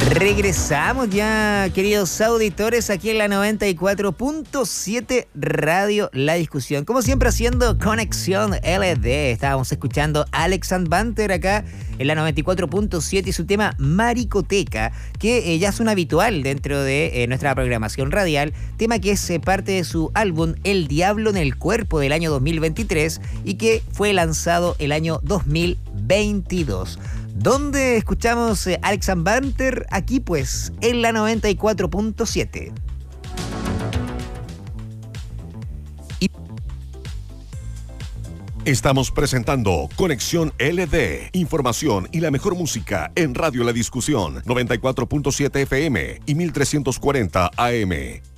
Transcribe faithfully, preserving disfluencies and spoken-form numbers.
Regresamos ya, queridos auditores, aquí en la noventa y cuatro punto siete Radio La Discusión. Como siempre, haciendo conexión L D. Estábamos escuchando a Alex and Banter acá en la noventa y cuatro punto siete y su tema Maricoteca, que eh, ya es un habitual dentro de eh, nuestra programación radial, tema que es eh, parte de su álbum El Diablo en el Cuerpo del año dos mil veintitrés y que fue lanzado el año dos mil veintidós. ¿Dónde escuchamos eh, Alex and Banter? Aquí pues, en la noventa y cuatro punto siete. Y... Estamos presentando Conexión L D. Información y la mejor música en Radio La Discusión, noventa y cuatro punto siete F M y mil trescientos cuarenta A M.